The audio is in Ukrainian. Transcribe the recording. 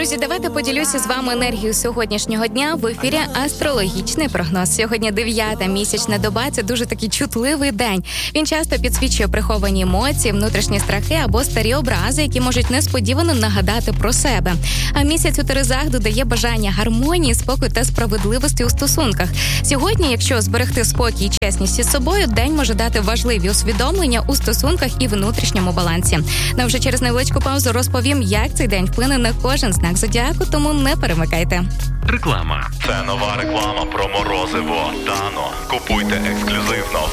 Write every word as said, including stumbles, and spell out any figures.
Друзі, давайте поділюся з вами енергією сьогоднішнього дня. В ефірі астрологічний прогноз. Сьогодні дев'ята місячна доба. Це дуже такий чутливий день. Він часто підсвічує приховані емоції, внутрішні страхи або старі образи, які можуть несподівано нагадати про себе. А місяць у Терезах додає бажання гармонії, спокою та справедливості у стосунках. Сьогодні, якщо зберегти спокій і чесність із собою, день може дати важливі усвідомлення у стосунках і внутрішньому балансі. Ну, вже через невеличку паузу розповім, як цей день вплине на кожен знак зодіаку, тому не перемикайте. Реклама. Це нова реклама про морозиво Дано. Купуйте ексклюзивно